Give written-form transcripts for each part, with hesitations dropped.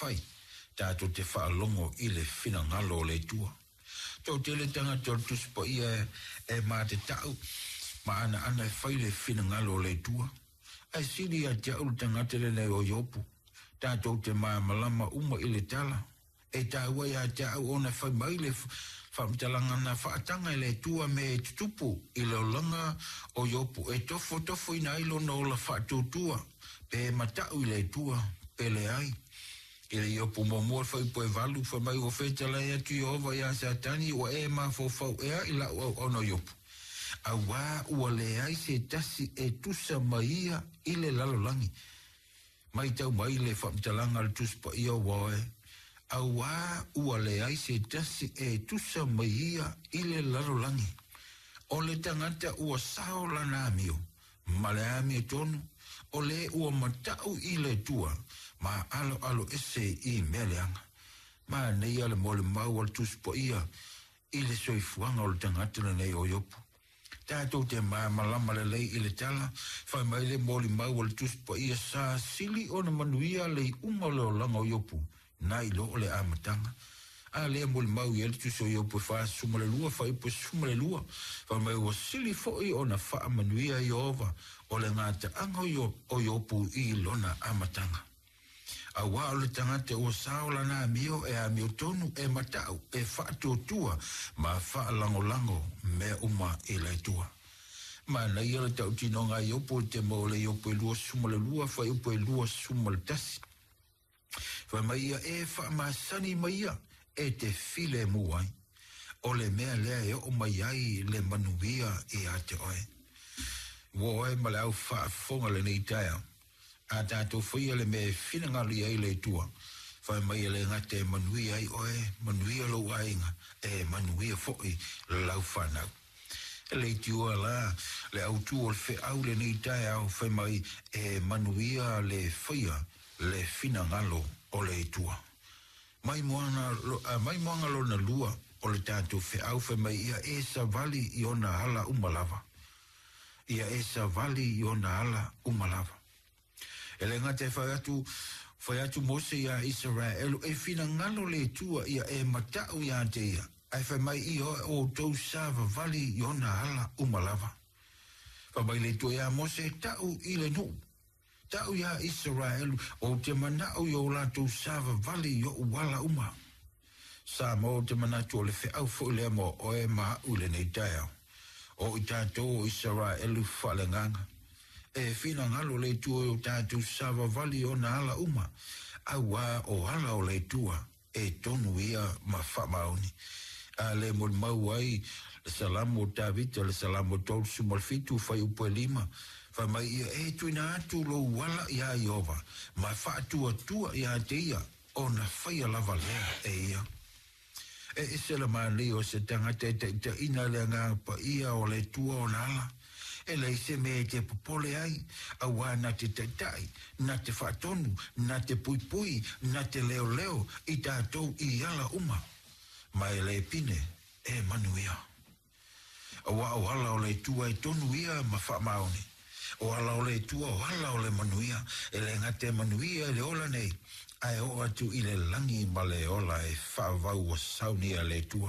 fai. Tātou te whaalongo I le whina ngalo le tua. Tau te le tanga tau tuspo ia mā te tau. Ma ana whai le whina ngalo le tua. Ai siri a te au tangata le nei o yopu. Tātou te mā malama uma I le tala. E tāua ia te au ona whai mai le whamtalanga na whaatanga le tua me tutupu I le olanga o yopu. E tofo ina ilo na ola whaatutua. Pe matau I le tua, pe le ai. I le yopu momua whai poe valu whai mai o whetala ea tu Yehova ia satani o ma fofau ea I la ono yopu. A wā ua le ai se tasi e tusa maia I le lalolangi. Mai tau mai le whamtalanga le tuspa ia wae. A wā ua le ai se tasi e tusa maia I le lalolangi. O le tangata ua sao lana amio. Ma le amio tonu. O le ua matau I le tua. Ma alo ese I meleanga. Ma nei ale mo le mau al tuspa ia. I le soifuanga o le tangata le nei o yopu. Tātou te malama le lei I le tala, whai mai le moli mau al tuspa ia sa sili o na manuia le unga leo langa o yopu, nai lo o le amatanga. A lea moli mau I le tuso yopu wha suma le lua, whai po suma le lua, whai mai o sili foi o na wha manuia Yehova, o le ngata anga o yopu I lona amatanga. A wā o le tangata o saola na amio e amio tonu e matau e whaatotua ma whaalango me uma I le tua. Ma na ia le tau tinonga I opo te mo le opo I lua suma le lua whai opo I lua suma le tasi. Whai maia e whaamasani maia e te file muai. O le mea lea e o mai ai le manuia I a te oe. Woe ma le au whaafonga le nei taia. A tātou whaia le me whinangali ai le tua. Whai mai le ngate manuia ai oe, manuia lo ainga, e manuia foi lau whanau. Le tua la, le autu o le whi au le nei tae au whai mai e manuia le whaia, le whinangalo o le tua. Mai moanga lo na lua o le tātou whi au whai mai ia e sa vali I ona hala umalava. Ia e sa vali I ona hala umalava. Ele ngate whai atu Mose ia Israel e whina ngalo le tua ia e matau ia te ia. Ai whai mai I o tau sāwa vali I ona hala umalava. Whai mai le tua ia Mose tau I le nu. Tau ia Israel o te manau I o la tau sāwa vali I o wala uma. Sā mo te manatu o le whiau fo le mo o e maa ule nei taia. O I tātou Israel whale nganga. E whina ngalo le tua o tātou sāwa vali o na ala uma. Awa o ala o le tua e tonu ia ma whamaoni. A le mon mau ai le salamo Tavita, le salamo tolsu malfitu whai upo 5. Whai mai ia e tuina atu lo wala ia Iova. Ma whaatua tua ia te ia o na whai lava lea e ia. E isela mani o se tangata te ina le ngapa ia o le tua o na ala. E lei se me te popole ai, a wā na te taitai, na te whatonu, na te puipui, na te leo, I tātou I ala uma. Mai le pine, e manuia. A wā o ala o le tua I tonu ia ma whamaone. O ala o le tua o ala o le manuia, e le ngate manuia le ola nei. Ai o atu I le langi ma le ola e whaavau o sauni a le tua.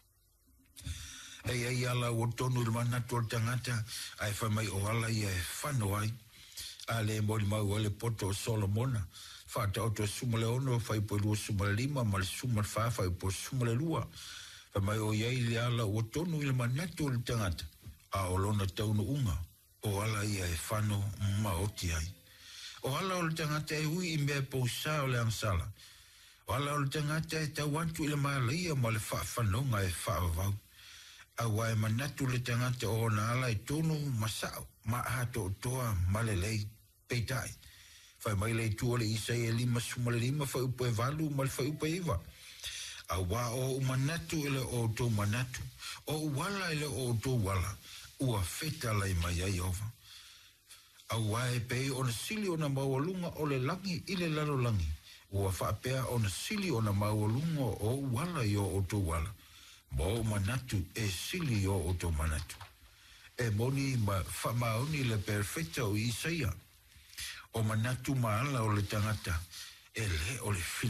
Ei ala o tonu le manatu o tangata, ai whai mai o ala I e whano ai. A le mori mau le poto o Solomona, whata o to sumale ono, whai po lua sumale 5, ma le sumale whai po sumale 2. Whai mai o iei le ala o tonu I le manatu o le tangata, a o lona taunu unga, o ala I e whano maoti ai. O ala o le tangata e hui I mea po sa o le ansala. O ala o le tangata e tawantu I le maalaia ma le whanonga e whaavau. A wai manatu le tangata o na ala I tonu masao, ma hato toa malelei, peitai. Whai mai le tua le isai e 5 sumale 5, whai upo e valu, ma le whai upo e iwa. A wā o manatu ele o tō manatu, o wala ele o tō wala, ua feta lai mai ai ova. A wā e pei o na sili o na maualunga o le langi I le lalo langi, ua whaapea o na sili o na maualunga o wala I o tō wala. Mo manatu e sili o to manatu. E moni ma whamaoni le perfecta o Isaia. O manatu maala o le tangata. E le o le